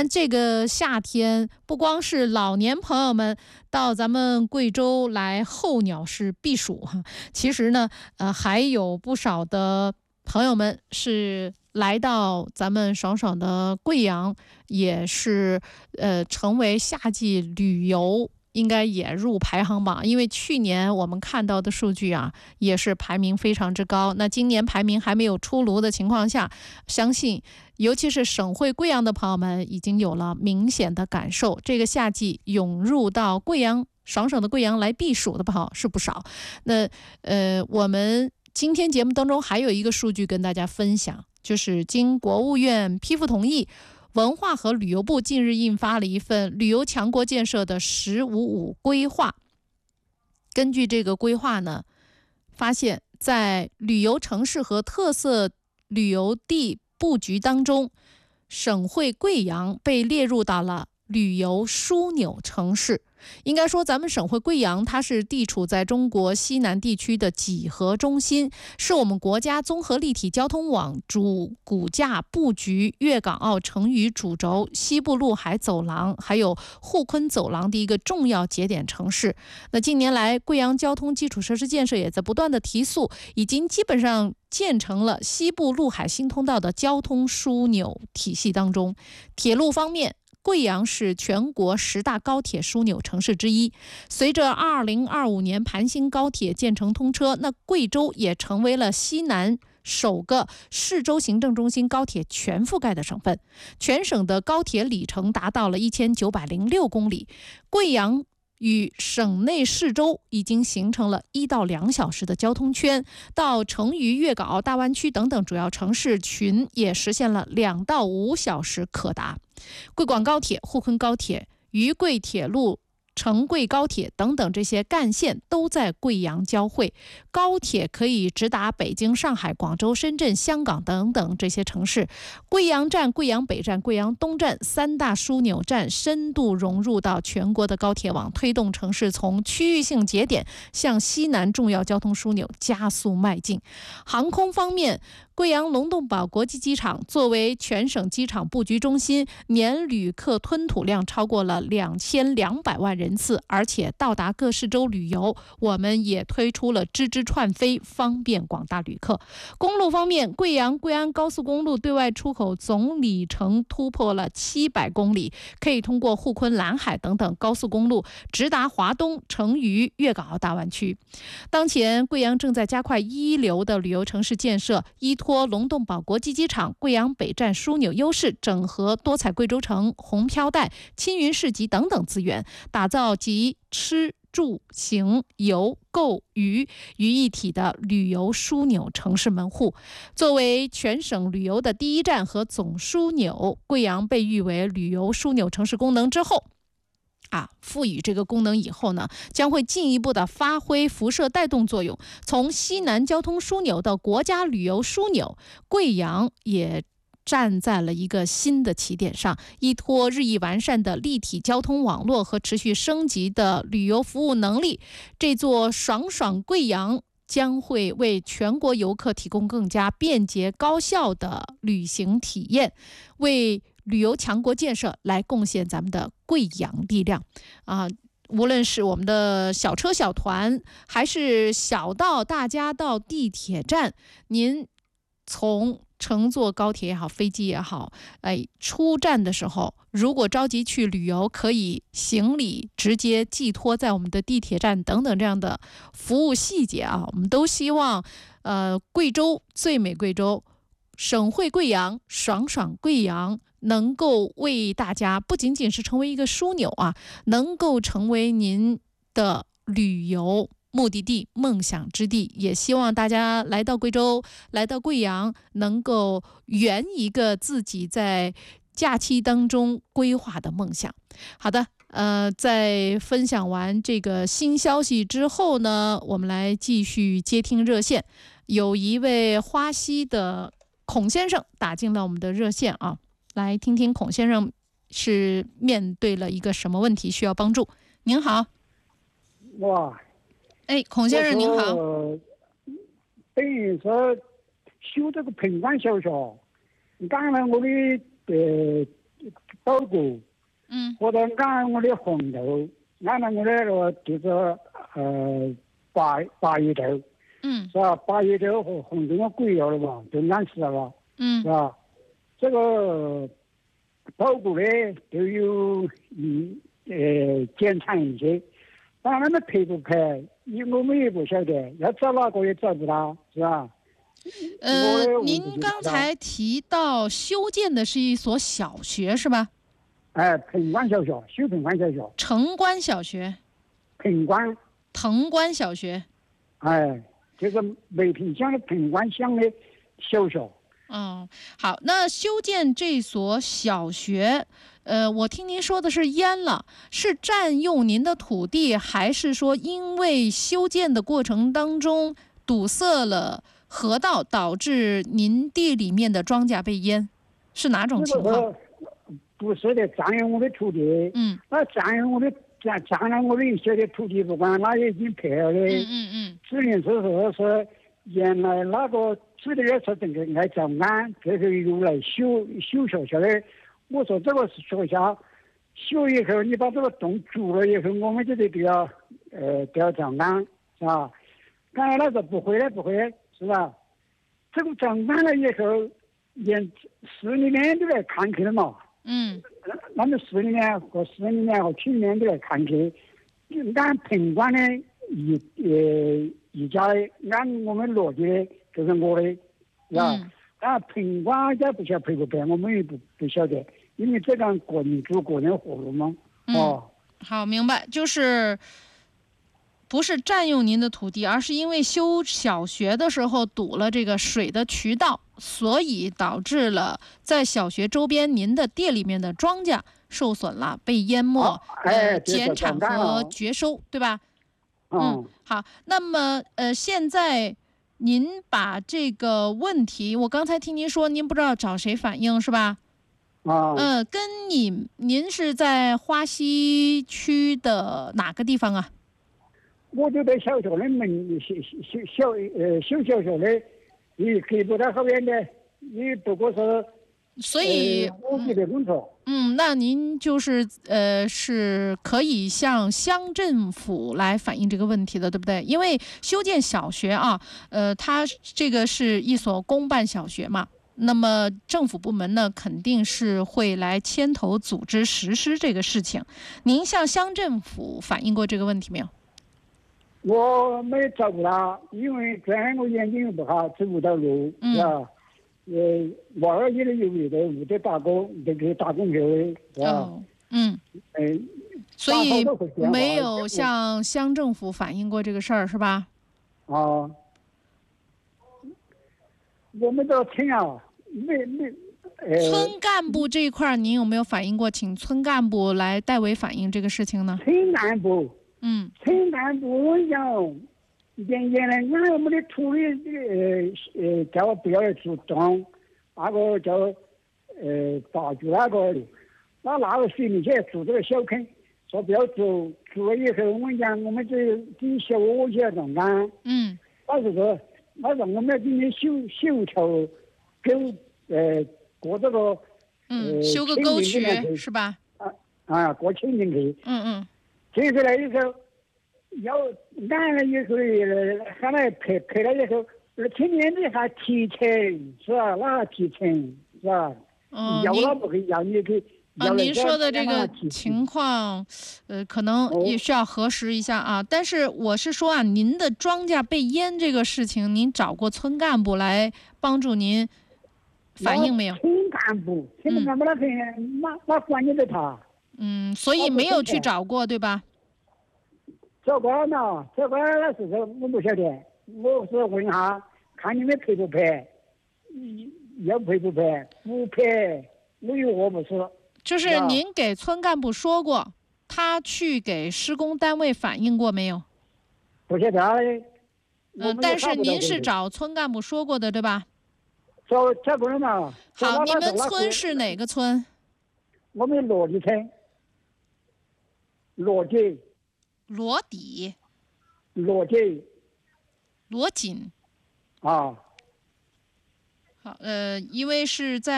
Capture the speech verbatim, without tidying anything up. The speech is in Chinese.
然这个夏天不光是老年朋友们到咱们贵州来候鸟是避暑哈，其实呢，呃，还有不少的朋友们是来到咱们爽爽的贵阳，也是呃成为夏季旅游应该也入排行榜，因为去年我们看到的数据啊，也是排名非常之高。那今年排名还没有出炉的情况下，相信尤其是省会贵阳的朋友们已经有了明显的感受。这个夏季涌入到贵阳爽爽的贵阳来避暑的朋友是不少。那呃，我们今天节目当中还有一个数据跟大家分享，就是经国务院批复同意，文化和旅游部近日印发了一份旅游强国建设的“十五五”规划。根据这个规划呢，发现在旅游城市和特色旅游地布局当中，省会贵阳被列入到了旅游枢纽城市。应该说咱们省会贵阳它是地处在中国西南地区的几何中心，是我们国家综合立体交通网主骨架布局粤港澳成渝主轴、西部陆海走廊还有沪昆走廊的一个重要节点城市。那近年来贵阳交通基础设施建设也在不断的提速，已经基本上建成了西部陆海新通道的交通枢纽体系当中。铁路方面，贵阳是全国十大高铁枢纽城市之一。随着二零二五年盘新高铁建成通车，那贵州也成为了西南首个市州行政中心高铁全覆盖的省份。全省的高铁里程达到了一千九百零六公里。贵阳与省内市州已经形成了一到两小时的交通圈，到成渝、粤港澳大湾区等等主要城市群也实现了两到五小时可达。贵广高铁、沪昆高铁、渝贵铁路、成贵高铁等等这些干线都在贵阳交汇，高铁可以直达北京、上海、广州、深圳、香港等等这些城市。贵阳站、贵阳北站、贵阳东站三大枢纽站深度融入到全国的高铁网，推动城市从区域性节点向西南重要交通枢纽加速迈进。航空方面，贵阳龙洞堡国际机场作为全省机场布局中心，年旅客吞吐量超过了两千两百万人次，而且到达各市州旅游，我们也推出了支支串飞，方便广大旅客。公路方面，贵阳贵安高速公路对外出口总里程突破了七百公里，可以通过沪昆、兰海等等高速公路直达华东、成渝、粤港澳大湾区。当前贵阳正在加快一流的旅游城市建设，依托龙洞堡国际机场、贵阳北站枢纽优势，整合多彩贵州城、红飘带、青云市集等等资源，打造集吃住行游购娱于一体的旅游枢纽城市门户。作为全省旅游的第一站和总枢纽，贵阳被誉为旅游枢纽城市功能之后啊，赋予这个功能以后呢，将会进一步的发挥辐射带动作用。从西南交通枢纽到国家旅游枢纽，贵阳也站在了一个新的起点上，依托日益完善的立体交通网络和持续升级的旅游服务能力，这座爽爽贵阳将会为全国游客提供更加便捷高效的旅行体验，为旅游强国建设来贡献咱们的贵阳力量啊！无论是我们的小车小团，还是小到大家到地铁站，您从乘坐高铁也好，飞机也好，哎，出站的时候，如果着急去旅游，可以行李直接寄托在我们的地铁站等等这样的服务细节啊，我们都希望，呃，贵州最美贵州，省会贵阳，爽爽贵阳，能够为大家不仅仅是成为一个枢纽啊，能够成为您的旅游目的地、梦想之地。也希望大家来到贵州，来到贵阳，能够圆一个自己在假期当中规划的梦想。好的，呃，在分享完这个新消息之后呢，我们来继续接听热线。有一位花溪的孔先生打进了我们的热线啊，来听听孔先生是面对了一个什么问题需要帮助。您好。 哇， 哎，孔先生您好。 等于说修这个棚管小学，刚才我的呃捣鼓， 嗯或者按我的红豆，按照我的那个就是呃八八叶豆， 嗯是吧？八叶豆和红豆我贵了了吧，都按时了吧， 嗯是吧？这个捣鼓呢都有一呃检查一些，但他们配不配，因为我们也不晓得，要找哪个也找不到，是吧？ 呃我的，问题您就刚大才提到修建的是一所小学是吧？ 哎，平关小学，修平关小学， 城关小学、 平关， 藤关小学。 哎，就是梅坪乡的平关乡的小学。 哦，好，那修建这所小学，呃，我听您说的是淹了，是占用您的土地，还是说因为修建的过程当中堵塞了河道，导致您地里面的庄稼被淹？是哪种情况？ 这个是不是的，占用我的土地， 嗯那占用我的占占了我的一些的土地不管，那已经配了的， 嗯嗯嗯只能是说是原来那个指的是这个来照安，这是用来修修学校的。我说这个是学校修以后，你把这个洞筑了以后，我们就得都要呃都要照安，是吧？刚才那个不会的不会的，是吧？这个照安了以后，连市里面都来看去了嘛。 嗯那么市里面和市里面和区里面都来看去，按平关的一呃一家按我们逻辑的，就是我的，是吧？ 嗯啊，平关家不晓得赔不赔，我们也不不晓得，因为这个个人做个人活路嘛。 嗯， 哦， 好，明白，就是不是占用您的土地，而是因为修小学的时候堵了这个水的渠道，所以导致了在小学周边您的地里面的庄稼受损了，被淹没， 好哎呃， 对减产这当然和了绝收，对吧？嗯， 嗯， 好，那么呃，现在您把这个问题，我刚才听您说您不知道找谁反映是吧？ 啊， 嗯，跟你您是在花溪区的哪个地方啊？ 我就在小学的门修修小呃修小学的，也给不到后面的，也不过是所以， 呃我级的工作。 嗯，那您就是呃是可以向乡政府来反映这个问题的，对不对？因为修建小学啊，呃，它这个是一所公办小学嘛，那么政府部门呢肯定是会来牵头组织实施这个事情。您向乡政府反映过这个问题没有？ 我没找不到，因为这样我眼睛又不好，走不到路， 嗯是吧？呃，娃儿也得有有的屋里打工，得给打工去的，是吧？ 哦，嗯， 嗯， 所以打好多会电话没有向乡政府反映过这个事儿，是吧？ 啊，我们这村啊，没没，呃， 村干部这一块儿，您有没有反映过，请村干部来代为反映这个事情呢？ 村干部， 嗯村干部我讲，原原来俺们的土里呃呃叫我不要去种，那个叫呃大猪那个的，那那个水里去做这个小坑，说不要做，做了以后我们讲我们这这小窝去种干， 嗯那是个那是我们今天修修条沟呃过这个嗯， 呃修个清明沟渠这个是吧？ 啊过清明去。 嗯嗯接下来以后，要按了以后，还来赔赔了以后，那青年的还提成是吧？那还提成是吧？ 嗯，您要了不会要你给。 啊，您说的这个情况，呃，可能也需要核实一下啊。但是我是说啊，您的庄稼被淹这个事情，您找过村干部来帮助您反映没有？ 村干部，村干部那边那那管你的他。 嗯，所以没有去找过，对吧？ 找过呢，找过那时候我不晓得，我是问下，看你们赔不赔，要赔不赔，不赔我有我不是。 就是您给村干部说过，他去给施工单位反映过没有？ 不晓得。 嗯，但是您是找村干部说过的，对吧？ 找找过了嘛。 好，你们村是哪个村？ 我们罗底村。罗底。 罗底。 罗底。 罗锦。 啊。 好，呃，因为是在。